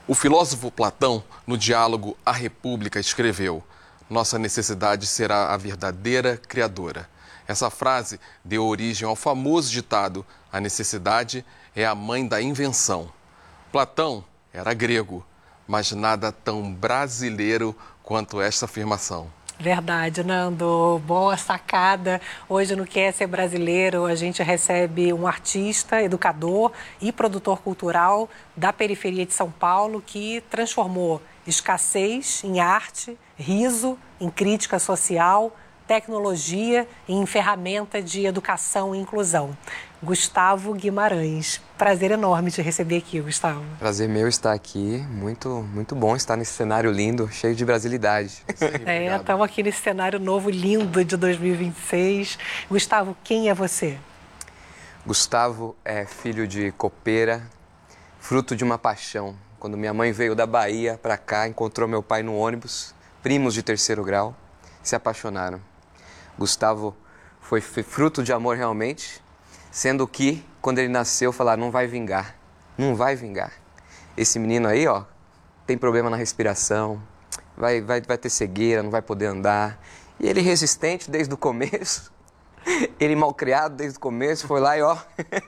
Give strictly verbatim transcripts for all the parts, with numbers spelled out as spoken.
O filósofo Platão, no diálogo A República, escreveu: "Nossa necessidade será a verdadeira criadora." Essa frase deu origem ao famoso ditado: "A necessidade é a mãe da invenção." Platão era grego, mas nada tão brasileiro quanto esta afirmação. Verdade, Nando. Boa sacada. Hoje no Quer Ser Brasileiro a gente recebe um artista, educador e produtor cultural da periferia de São Paulo que transformou escassez em arte, riso em crítica social, tecnologia em ferramenta de educação e inclusão. Gustavo Guimarães. Prazer enorme te receber aqui, Gustavo. Prazer meu estar aqui. Muito, muito bom estar nesse cenário lindo, cheio de brasilidade. É, estamos aqui nesse cenário novo, lindo, de dois mil e vinte e seis. Gustavo, quem é você? Gustavo é filho de copeira, fruto de uma paixão. Quando minha mãe veio da Bahia para cá, encontrou meu pai no ônibus, primos de terceiro grau, se apaixonaram. Gustavo foi fruto de amor realmente, sendo que, quando ele nasceu, falaram: não vai vingar, não vai vingar. Esse menino aí, ó, tem problema na respiração, vai, vai, vai ter cegueira, não vai poder andar. E ele resistente desde o começo, ele malcriado desde o começo, foi lá e ó,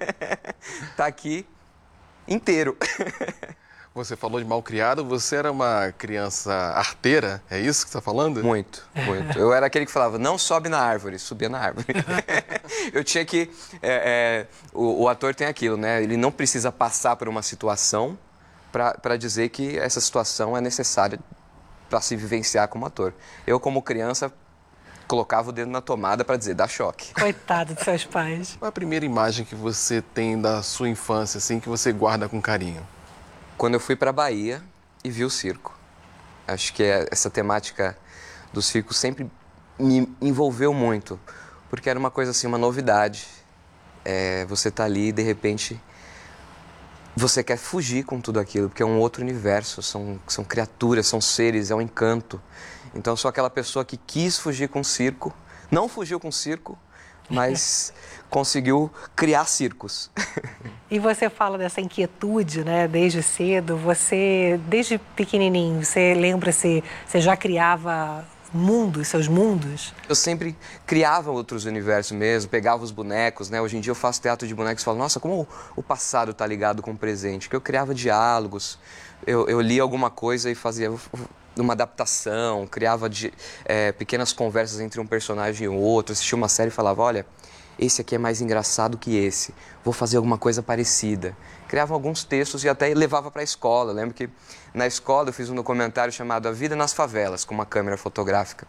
tá aqui inteiro. Você falou de malcriado, você era uma criança arteira, é isso que você está falando? Muito, muito. Eu era aquele que falava: não sobe na árvore, subia na árvore. Eu tinha que... É, é, o, o ator tem aquilo, né? Ele não precisa passar por uma situação para dizer que essa situação é necessária para se vivenciar como ator. Eu, como criança, colocava o dedo na tomada para dizer: dá choque. Coitado dos seus pais. Qual é a primeira imagem que você tem da sua infância, assim, que você guarda com carinho? Quando eu fui para a Bahia e vi o circo. Acho que essa temática do circo sempre me envolveu muito, porque era uma coisa assim, uma novidade. É, você tá ali e de repente você quer fugir com tudo aquilo, porque é um outro universo, são, são criaturas, são seres, é um encanto. Então eu sou aquela pessoa que quis fugir com o circo, não fugiu com o circo, mas conseguiu criar circos. E você fala dessa inquietude, né, desde cedo. Você, desde pequenininho, você lembra-se, você já criava mundos, seus mundos? Eu sempre criava outros universos mesmo, pegava os bonecos, né? Hoje em dia eu faço teatro de bonecos e falo: nossa, como o passado está ligado com o presente. Porque eu criava diálogos, eu, eu lia alguma coisa e fazia uma adaptação, criava de, é, pequenas conversas entre um personagem e outro, assistia uma série e falava: olha, esse aqui é mais engraçado que esse, vou fazer alguma coisa parecida. Criava alguns textos e até levava para a escola. Eu lembro que na escola eu fiz um documentário chamado A Vida nas Favelas, com uma câmera fotográfica.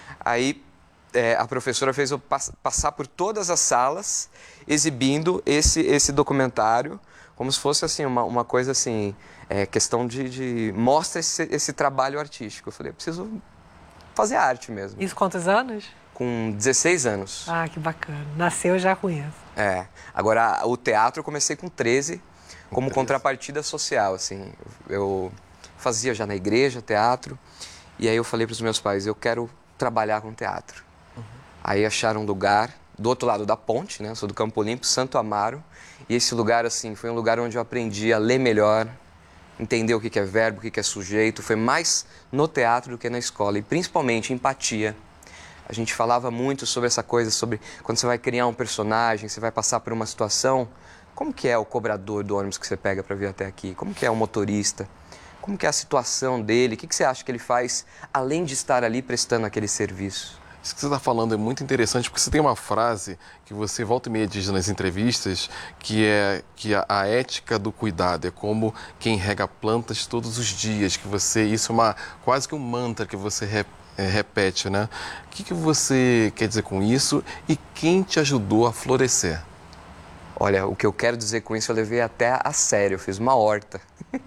Aí é, a professora fez eu pass passar por todas as salas exibindo esse, esse documentário, como se fosse assim, uma, uma coisa assim, é, questão de, de mostra esse, esse trabalho artístico. Eu falei: eu preciso fazer arte mesmo. Isso quantos anos? Com dezesseis anos. Ah, que bacana. Nasceu já com isso. É. Agora, o teatro eu comecei com treze, como contrapartida social, assim. Eu fazia já na igreja teatro, e aí eu falei para os meus pais: eu quero trabalhar com teatro. Uhum. Aí acharam um lugar do outro lado da ponte, né? Eu sou do Campo Limpo, Santo Amaro, e esse lugar, assim, foi um lugar onde eu aprendi a ler melhor, entender o que é verbo, o que é sujeito. Foi mais no teatro do que na escola, e principalmente empatia. A gente falava muito sobre essa coisa, sobre quando você vai criar um personagem, você vai passar por uma situação, como que é o cobrador do ônibus que você pega para vir até aqui? Como que é o motorista? Como que é a situação dele? O que que você acha que ele faz, além de estar ali prestando aquele serviço? Isso que você está falando é muito interessante, porque você tem uma frase que você volta e meia diz nas entrevistas, que é que a, a ética do cuidado é como quem rega plantas todos os dias, que você, isso é uma, quase que um mantra que você repete. É, repete, né? O que, que você quer dizer com isso e quem te ajudou a florescer? Olha, o que eu quero dizer com isso eu levei até a sério, eu fiz uma horta.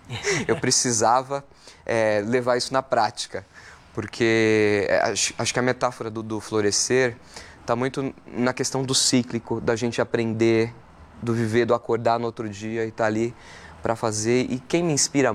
Eu precisava é, levar isso na prática, porque é, acho, acho que a metáfora do, do florescer está muito na questão do cíclico, da gente aprender, do viver, do acordar no outro dia e estar tá ali para fazer. E quem me inspira